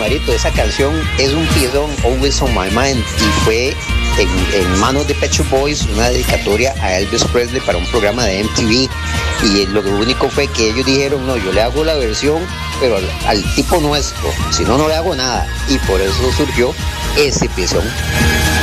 Marito, esa canción es un piezón, Always on My Mind, y fue en manos de Pet Shop Boys, una dedicatoria a Elvis Presley para un programa de MTV. Y lo único fue que ellos dijeron, no, yo le hago la versión, pero al tipo nuestro, si no, no le hago nada. Y por eso surgió ese piezón.